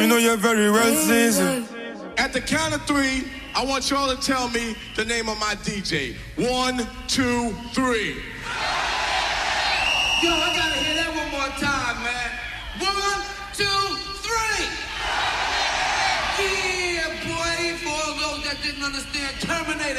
You know you're very well seasoned. At the count of 3, I want y'all to tell me the name of my DJ. 1, 2, 3. Yo, I gotta hear that one more time, man. 1, 2, 3. Yeah, boy, for all those that didn't understand, Terminator.